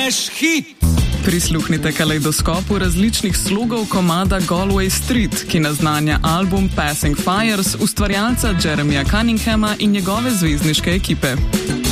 naš hit. Prisluhnite kalejdoskopu različnih slogov komada Galway Street, ki naznanja album Passing Fires ustvarjalca Jeremija Cunninghama in njegove zvezdniške ekipe.